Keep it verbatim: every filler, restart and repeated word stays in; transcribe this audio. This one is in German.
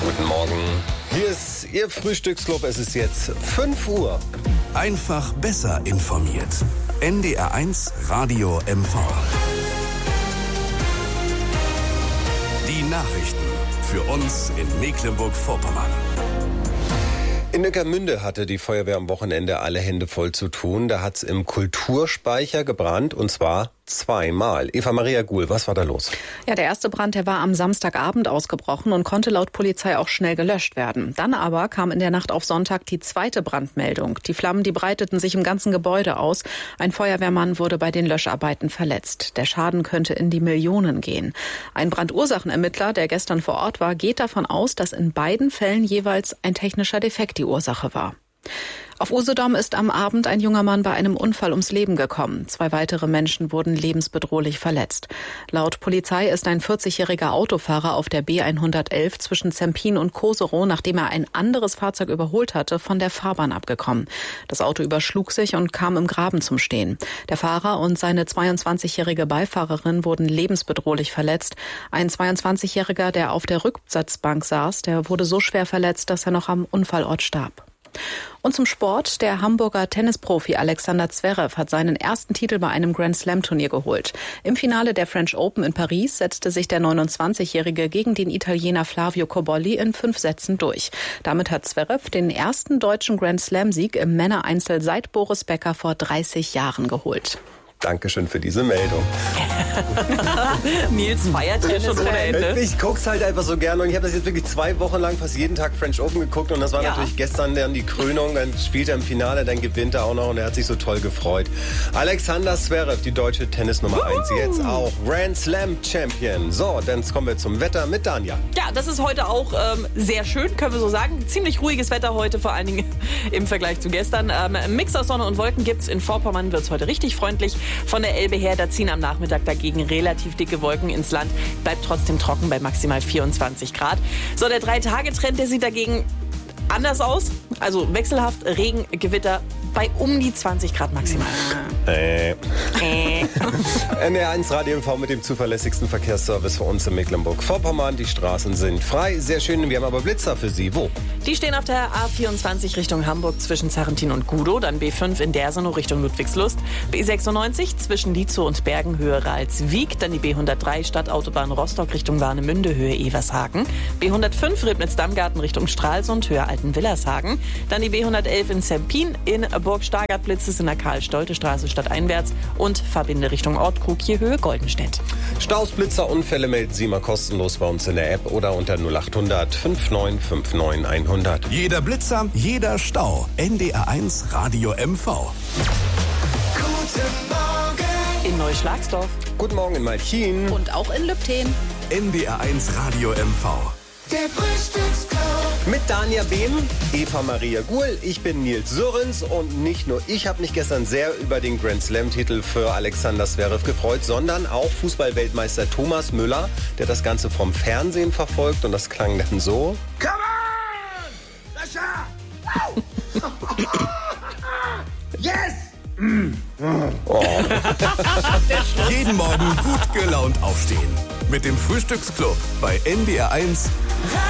Guten Morgen. Hier ist Ihr Frühstücksclub. Es ist jetzt fünf Uhr. Einfach besser informiert. N D R eins Radio M V. Die Nachrichten für uns in Mecklenburg-Vorpommern. In Neckarmünde hatte die Feuerwehr am Wochenende alle Hände voll zu tun. Da hat's im Kulturspeicher gebrannt, und zwar zweimal. Eva Maria Guhl, was war da los? Ja, der erste Brand, der war am Samstagabend ausgebrochen und konnte laut Polizei auch schnell gelöscht werden. Dann aber kam in der Nacht auf Sonntag die zweite Brandmeldung. Die Flammen, die breiteten sich im ganzen Gebäude aus. Ein Feuerwehrmann wurde bei den Löscharbeiten verletzt. Der Schaden könnte in die Millionen gehen. Ein Brandursachenermittler, der gestern vor Ort war, geht davon aus, dass in beiden Fällen jeweils ein technischer Defekt die Ursache war. Auf Usedom ist am Abend ein junger Mann bei einem Unfall ums Leben gekommen. Zwei weitere Menschen wurden lebensbedrohlich verletzt. Laut Polizei ist ein vierzigjähriger Autofahrer auf der B hundertelf zwischen Zempin und Koserow, nachdem er ein anderes Fahrzeug überholt hatte, von der Fahrbahn abgekommen. Das Auto überschlug sich und kam im Graben zum Stehen. Der Fahrer und seine zweiundzwanzigjährige Beifahrerin wurden lebensbedrohlich verletzt. Ein zweiundzwanzigjähriger, der auf der Rücksitzbank saß, der wurde so schwer verletzt, dass er noch am Unfallort starb. Und zum Sport. Der Hamburger Tennisprofi Alexander Zverev hat seinen ersten Titel bei einem Grand-Slam-Turnier geholt. Im Finale der French Open in Paris setzte sich der neunundzwanzigjährige gegen den Italiener Flavio Cobolli in fünf Sätzen durch. Damit hat Zverev den ersten deutschen Grand-Slam-Sieg im Männereinzel seit Boris Becker vor dreißig Jahren geholt. Dankeschön für diese Meldung. Nils feiert ja schon ohne Ende. Ich guck's halt einfach so gerne und ich habe das jetzt wirklich zwei Wochen lang fast jeden Tag French Open geguckt und das war ja natürlich gestern dann die Krönung. Dann spielt er im Finale, dann gewinnt er auch noch und er hat sich so toll gefreut. Alexander Zverev, die deutsche Tennis Nummer eins, jetzt auch Grand Slam Champion. So, dann kommen wir zum Wetter mit Danja. Ja, das ist heute auch ähm, sehr schön, können wir so sagen. Ziemlich ruhiges Wetter heute, vor allen Dingen im Vergleich zu gestern. Ähm, Mix aus Sonne und Wolken gibt's. In Vorpommern wird's heute richtig freundlich. Von der Elbe her, da ziehen am Nachmittag dagegen relativ dicke Wolken ins Land. Bleibt trotzdem trocken bei maximal vierundzwanzig Grad. So, der Drei-Tage-Trend, der sieht dagegen anders aus. Also wechselhaft, Regen, Gewitter bei um die zwanzig Grad maximal. Äh. äh. N D R eins Radio M V mit dem zuverlässigsten Verkehrsservice für uns in Mecklenburg-Vorpommern. Die Straßen sind frei, sehr schön. Wir haben aber Blitzer für Sie. Wo? Die stehen auf der A vierundzwanzig Richtung Hamburg zwischen Zarrentin und Gudow, dann B fünf in Dersenow Richtung Ludwigslust, B sechsundneunzig zwischen Lietzow und Bergen Höhe Ralswiek, dann die B hundertdrei Stadtautobahn Rostock Richtung Warnemünde Höhe Evershagen, B hundertfünf Ribnitz-Dammgarten Richtung Stralsund Höhe Altenwillershagen, dann die B hundertelf in Zempin, in Burg Stargard blitzt es in der Karl-Stolte-Straße stadteinwärts und verbinde Richtung Ortkrug hier Höhe Goldenstedt. Staus, Blitzer, Unfälle melden Sie mal kostenlos bei uns in der App oder unter null acht hundert fünfundneunzig neunundfünfzig hundert. Jeder Blitzer, jeder Stau. N D R eins Radio M V. Guten Morgen in Neuschlagsdorf. Guten Morgen in Malchin. Und auch in Lübten. N D R eins Radio M V. Der Frühstücksclub Mit Danja Behm, Eva Maria Guhl, ich bin Nils Surrens und nicht nur ich habe mich gestern sehr über den Grand Slam-Titel für Alexander Zverev gefreut, sondern auch Fußballweltmeister Thomas Müller, der das Ganze vom Fernsehen verfolgt und das klang dann so. Come on! Sascha! Yes! Oh. Jeden Morgen gut gelaunt aufstehen. Mit dem Frühstücksclub bei N D R eins